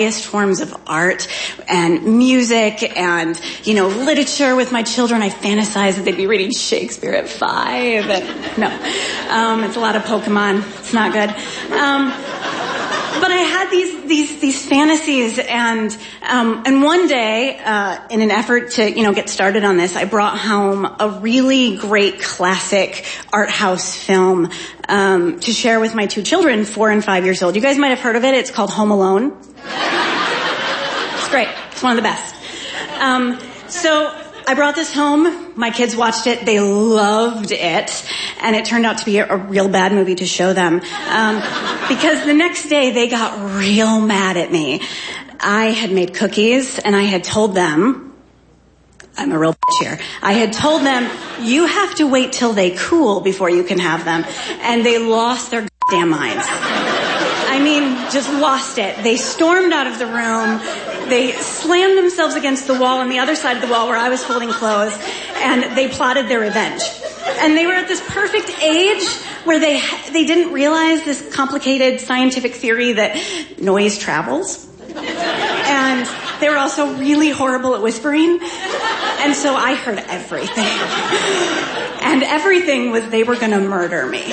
forms of art and music and, literature with my children. I fantasize that they'd be reading Shakespeare at 5. It's a lot of Pokemon. It's not good. But I had these fantasies, and one day, in an effort to, get started on this, I brought home a really great classic art house film, to share with my 2 children, 4 and 5 years old. You guys might have heard of it. It's called Home Alone. It's great. It's one of the best. So I brought this home. My kids watched it. They loved it. And it turned out to be a real bad movie to show them. Because the next day they got real mad at me. I had made cookies and I had told them, I'm a real bitch here. I had told them, you have to wait till they cool before you can have them. And they lost their goddamn minds. Just lost it. They stormed out of the room. They slammed themselves against the wall on the other side of the wall where I was folding clothes, and they plotted their revenge. And they were at this perfect age where they didn't realize this complicated scientific theory that noise travels. And they were also really horrible at whispering. And so I heard everything. And everything was they were going to murder me.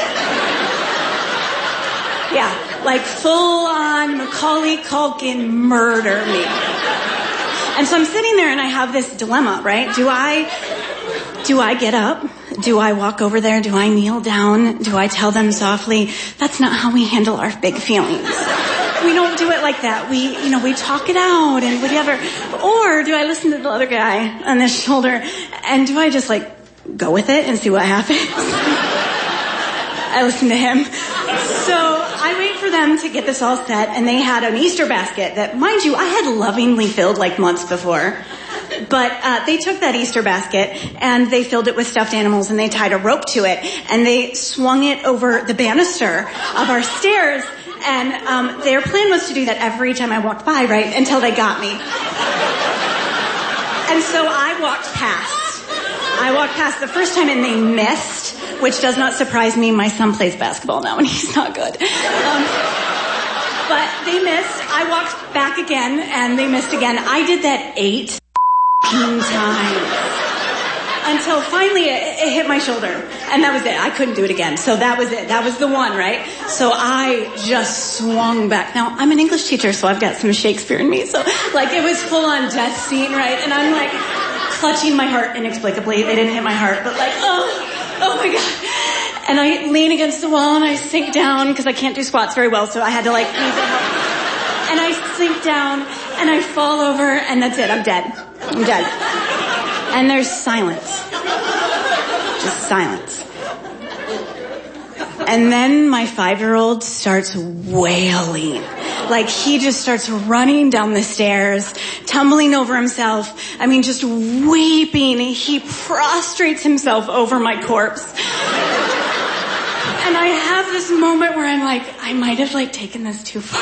Yeah. Like full-on Macaulay Culkin murder me. And so I'm sitting there and I have this dilemma, right? Do I get up? Do I walk over there? Do I kneel down? Do I tell them softly, that's not how we handle our big feelings. We don't do it like that. We talk it out and whatever. Or do I listen to the other guy on the shoulder and do I just go with it and see what happens? I listen to him. So I wait for them to get this all set, and they had an Easter basket that, mind you, I had lovingly filled months before. But they took that Easter basket, and they filled it with stuffed animals, and they tied a rope to it, and they swung it over the banister of our stairs, and their plan was to do that every time I walked by, right, until they got me. And so I walked past the first time, and they missed, which does not surprise me. My son plays basketball now, and he's not good. But they missed. I walked back again, and they missed again. I did that 8 times. Until finally it hit my shoulder. And that was it. I couldn't do it again. So that was it. That was the one, right? So I just swung back. Now, I'm an English teacher, so I've got some Shakespeare in me. So, it was full-on death scene, right? And I'm, clutching my heart inexplicably. They didn't hit my heart, but oh my God. And I lean against the wall and I sink down because I can't do squats very well, so I had to need the help. And I sink down and I fall over and that's it. I'm dead. And there's silence. Just silence. And then my 5-year-old starts wailing. He just starts running down the stairs, tumbling over himself. Just weeping. He prostrates himself over my corpse. And I have this moment where I'm I might have taken this too far.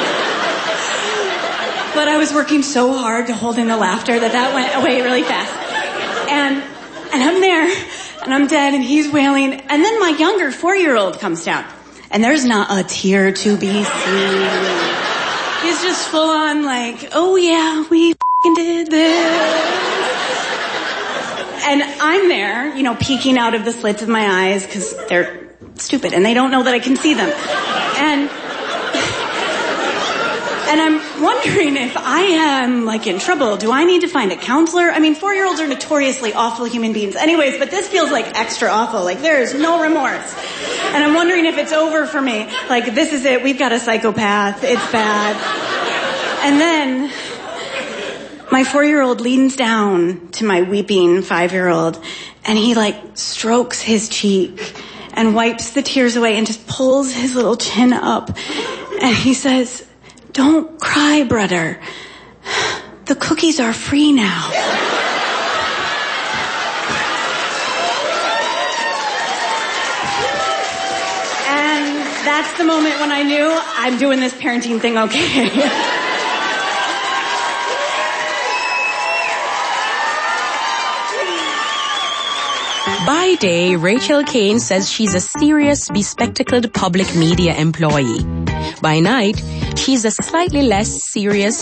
But I was working so hard to hold in the laughter that went away really fast. And I'm there, and I'm dead, and he's wailing. And then my younger 4-year-old comes down. And there's not a tear to be seen. He's just full on oh yeah, we f***ing did this. And I'm there, peeking out of the slits of my eyes because they're stupid and they don't know that I can see them. And I'm wondering if I am in trouble. Do I need to find a counselor? 4-year-olds are notoriously awful human beings anyways, but this feels extra awful. There is no remorse. And I'm wondering if it's over for me. This is it. We've got a psychopath. It's bad. And then my 4-year-old leans down to my weeping 5-year-old and he strokes his cheek and wipes the tears away and just pulls his little chin up. And he says, "Don't cry, brother. The cookies are free now." And that's the moment when I knew I'm doing this parenting thing okay. By day, Rachel Kane says she's a serious, bespectacled public media employee. By night, she's a slightly less serious,